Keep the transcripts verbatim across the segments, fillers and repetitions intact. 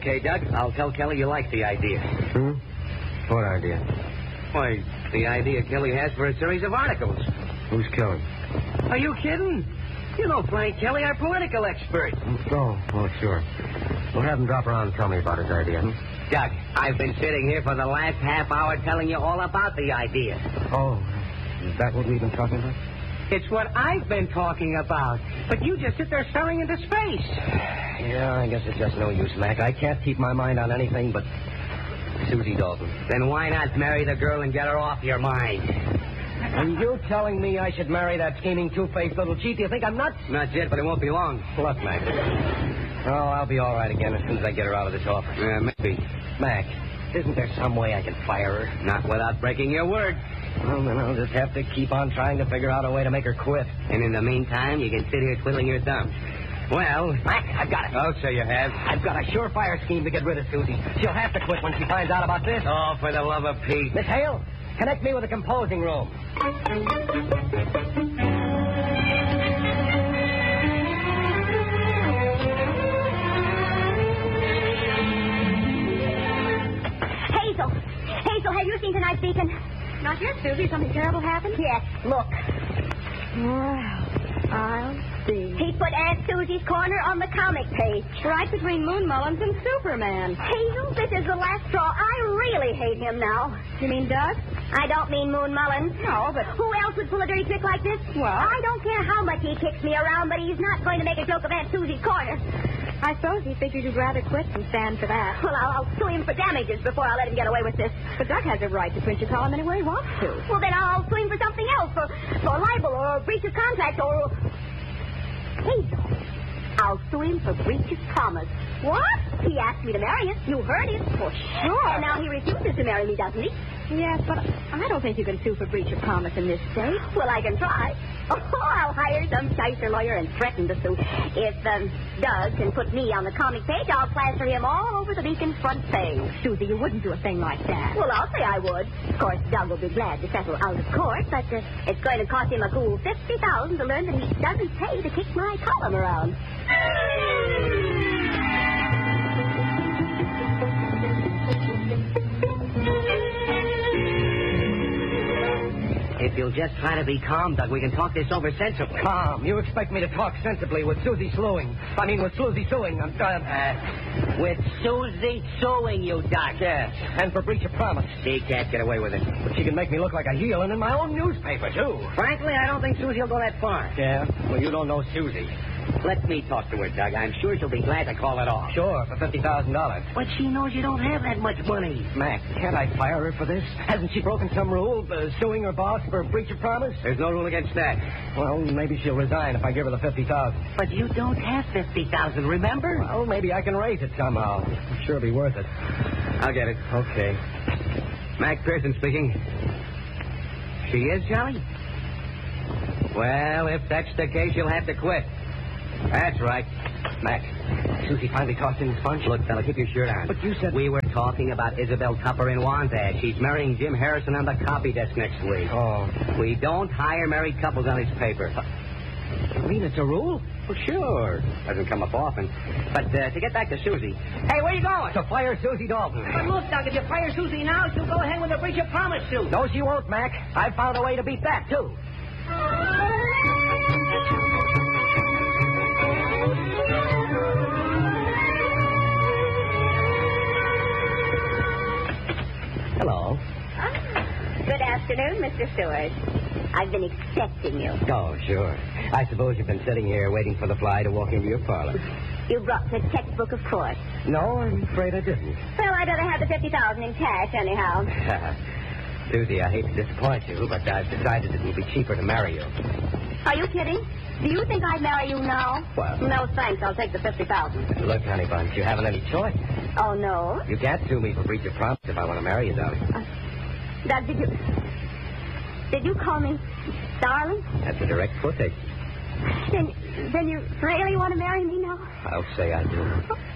Okay, Doug. I'll tell Kelly you like the idea. Hmm? What idea? Why, the idea Kelly has for a series of articles. Who's Kelly? Are you kidding? You know Frank Kelly, our political expert. Oh, oh, sure. We'll have him drop around and tell me about his idea. Hmm? Doug, I've been sitting here for the last half hour telling you all about the idea. Oh, is that what we've been talking about? It's what I've been talking about. But you just sit there staring into space. Yeah, I guess it's just no use, Mac. I can't keep my mind on anything but Susie Dalton. Then why not marry the girl and get her off your mind? And you telling me I should marry that scheming, two-faced little cheat? Do you think I'm nuts? Not yet, but it won't be long. Look, Mac. Oh, I'll be all right again as soon as I get her out of this office. Yeah, maybe. Mac, isn't there some way I can fire her? Not without breaking your word. Well, then I'll just have to keep on trying to figure out a way to make her quit. And in the meantime, you can sit here twiddling your thumbs. Well... Mac, I've got it. Oh, so you have? I've got a surefire scheme to get rid of Susie. She'll have to quit when she finds out about this. Oh, for the love of Pete. Miss Hale, connect me with the composing room. Hazel! Hazel, have you seen tonight's Beacon? Not yet, Susie. Something terrible happened? Yes, look. Well, I'll see. He put Aunt Susie's corner on the comic page. Right between Moon Mullins and Superman. Hazel, this is the last straw. I really hate him now. You mean Doug? I don't mean Moon Mullins. No, but... Who else would pull a dirty trick like this? Well... I don't care how much he kicks me around, but he's not going to make a joke of Aunt Susie's corner. I suppose he figured you'd rather quit than stand for that. Well, I'll, I'll sue him for damages before I let him get away with this. But Doug has a right to print your column anywhere he wants to. Well, then I'll sue him for something else, for, for libel or breach of contract or... Hazel, I'll sue him for breach of promise. What? He asked me to marry him. You heard him. For sure. And now he refuses to marry me, doesn't he? Yes, but I don't think you can sue for breach of promise in this state. Well, I can try. Oh, I'll hire some Scheiser lawyer and threaten to sue. If um, Doug can put me on the comic page, I'll plaster him all over the Beacon's front page. Susie, you wouldn't do a thing like that. Well, I'll say I would. Of course, Doug will be glad to settle out of court, but uh, it's going to cost him a cool fifty thousand dollars to learn that he doesn't pay to kick my column around. If you'll just try to be calm, Doug, we can talk this over sensibly. Calm. You expect me to talk sensibly with Susie suing? I mean, with Susie suing. I'm done. Uh, with Susie suing you, Doc. Yes, and for breach of promise. She can't get away with it. But she can make me look like a heel and in my own newspaper, too. Frankly, I don't think Susie will go that far. Yeah? Well, you don't know Susie. Let me talk to her, Doug. I'm sure she'll be glad to call it off. Sure, for fifty thousand dollars. But she knows you don't have that much money. Mac, can't I fire her for this? Hasn't she broken some rule, uh, suing her boss for breach of promise? There's no rule against that. Well, maybe she'll resign if I give her the fifty thousand dollars. But you don't have fifty thousand dollars, remember? Well, maybe I can raise it somehow. I'm sure it'll be worth it. I'll get it. Okay. Mac Pearson speaking. She is, Charlie? Well, if that's the case, you'll have to quit. That's right. Mac, Susie finally tossed in the sponge? Look, fella, keep your shirt on. But you said... We were talking about Isabel Tupper in Wandad. She's marrying Jim Harrison on the copy desk next week. Oh. We don't hire married couples on his paper. You mean it's a rule? Well, sure. Doesn't come up often. But uh, to get back to Susie. Hey, where you going? To fire Susie Dalton. But look, Doc, if you fire Susie now, she'll go ahead with a breach of promise suit. No, she won't, Mac. I've found a way to beat that, too. Hello. Ah, good afternoon, Mister Stewart. I've been expecting you. Oh, sure. I suppose you've been sitting here waiting for the fly to walk into your parlor. You brought the checkbook, of course. No, I'm afraid I didn't. Well, I'd rather have the fifty thousand dollars in cash, anyhow. Susie, I hate to disappoint you, but I've decided it will be cheaper to marry you. Are you kidding? Do you think I'd marry you now? Well... No, thanks. I'll take the fifty thousand dollars. Look, honey bunch, you haven't any choice. Oh, no? You can't sue me for breach of promise if I want to marry you, darling. Uh, Doug, did you... Did you call me darling? That's a direct quotation. Then, then you really want to marry me now? I'll say I do.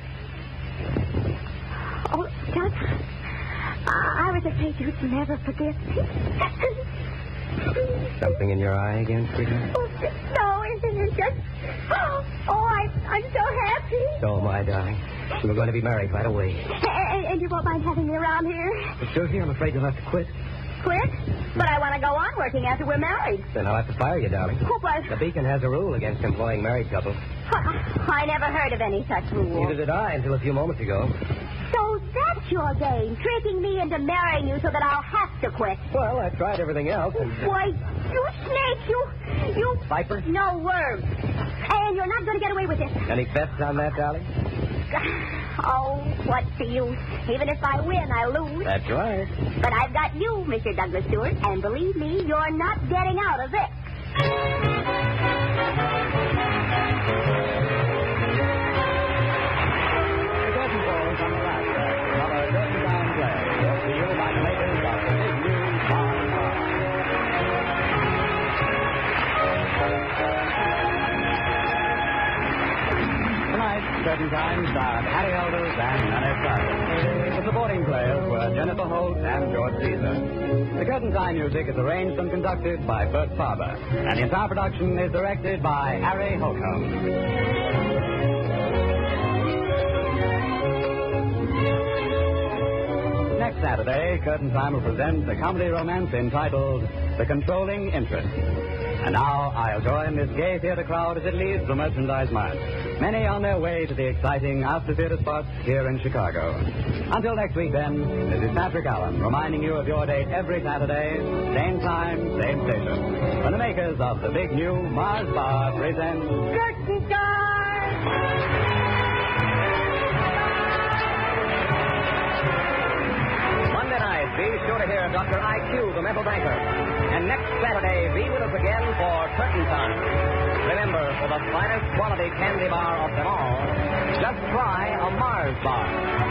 Oh, Doug, I was afraid you'd never forgive me. Something in your eye again, sweetheart? Oh, no, it isn't just... Oh, I, I'm so happy. So am I, darling. We're going to be married right away. And, and you won't mind having me around here? But, Susie, I'm afraid you'll have to quit. Quit? But I want to go on working after we're married. Then I'll have to fire you, darling. Oh, but... The Beacon has a rule against employing married couples. I never heard of any such rule. Neither did I until a few moments ago. So that's your game, tricking me into marrying you so that I'll have to quit. Well, I've tried everything else. And... Why, you snake, you... you... Viper? No, worm. And you're not going to get away with this. Any bets on that, darling? Oh, what's the use? Even if I win, I lose. That's right. But I've got you, Mister Douglas Stewart, and believe me, you're not getting out of this. Curtain Time starred Harry Elders and Nanette Sargent. The supporting players were Jennifer Holt and George Caesar. The Curtain Time music is arranged and conducted by Bert Farber. And the entire production is directed by Harry Holcomb. Next Saturday, Curtain Time will present a comedy romance entitled The Controlling Interest. And now I'll join this gay theater crowd as it leaves the merchandise mart. Many on their way to the exciting after-theater spots here in Chicago. Until next week, then, this is Patrick Allen reminding you of your date every Saturday, same time, same station, when the makers of the big new Mars Bar present Curtain Time! Monday night, be sure to hear Doctor I Q, the mental banker. And next Saturday, be with us again for Curtain Time. Remember, for the finest quality candy bar of them all, just try a Mars bar.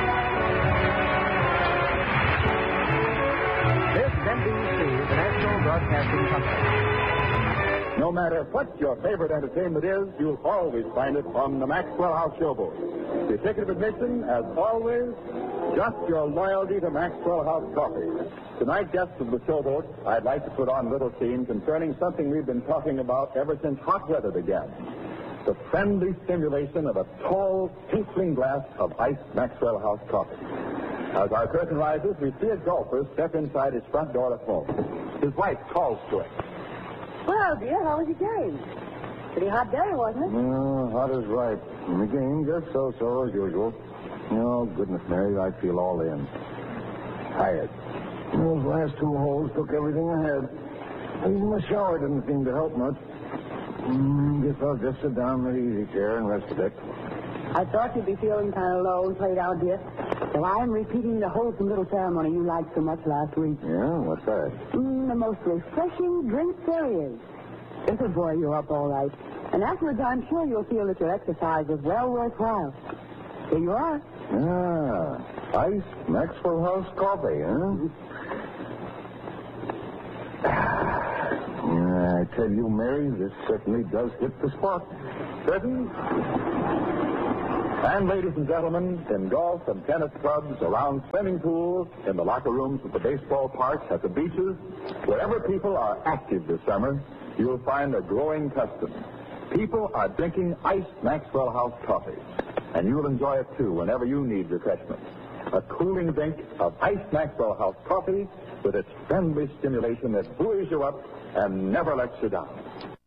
This is N B C, the National Broadcasting Company. No matter what your favorite entertainment is, you'll always find it on the Maxwell House Showboat. The ticket of admission, as always, just your loyalty to Maxwell House Coffee. Tonight, guests of the Showboat, I'd like to put on a little scene concerning something we've been talking about ever since hot weather began. The friendly stimulation of a tall, tinkling glass of iced Maxwell House coffee. As our curtain rises, we see a golfer step inside his front door at home. His wife calls to him. Well, dear, how was your game? Pretty hot day, wasn't it? Oh, hot as right. And the game just so-so as usual. Oh, goodness, Mary, I feel all in. Tired. Those last two holes took everything I had. Even the shower didn't seem to help much. Mm, guess I'll just sit down in the easy chair and rest a bit. I thought you'd be feeling kind of low and played out, dear. Well, I'm repeating the wholesome little ceremony you liked so much last week. Yeah? What's that? Mm, the most refreshing drink there is. This will buoy you up all right. And afterwards, I'm sure you'll feel that your exercise was well worthwhile. Here you are. Ah, iced Maxwell House coffee, huh? Yeah, I tell you, Mary, this certainly does hit the spot. Certain? And, ladies and gentlemen, in golf and tennis clubs, around swimming pools, in the locker rooms at the baseball parks, at the beaches, wherever people are active this summer, you'll find a growing custom. People are drinking iced Maxwell House coffee. And you'll enjoy it, too, whenever you need refreshment. A cooling drink of iced Maxwell House coffee with its friendly stimulation that buoys you up and never lets you down.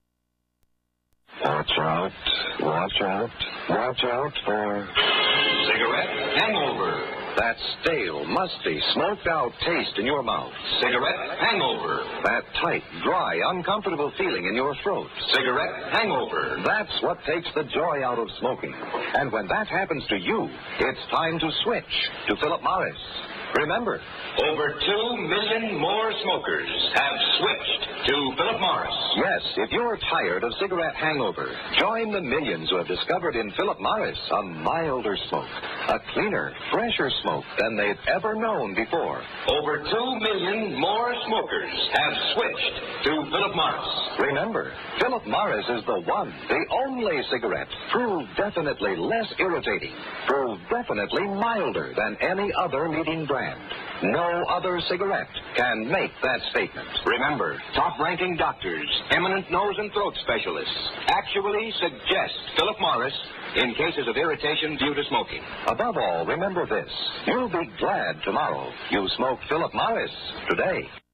Watch out, watch out, watch out for cigarette hangover. That stale, musty, smoked-out taste in your mouth. Cigarette hangover. That tight, dry, uncomfortable feeling in your throat. Cigarette hangover. That's what takes the joy out of smoking. And when that happens to you, it's time to switch to Philip Morris. Remember, over two million more smokers have switched to Philip Morris. Yes, if you're tired of cigarette hangover, join the millions who have discovered in Philip Morris a milder smoke. A cleaner, fresher smoke than they've ever known before. Over two million more smokers have switched to Philip Morris. Remember, Philip Morris is the one, the only cigarette proved definitely less irritating, proved definitely milder than any other leading brand. No other cigarette can make that statement. Remember, top-ranking doctors, eminent nose and throat specialists actually suggest Philip Morris in cases of irritation due to smoking. Above all, remember this. You'll be glad tomorrow you smoked Philip Morris today.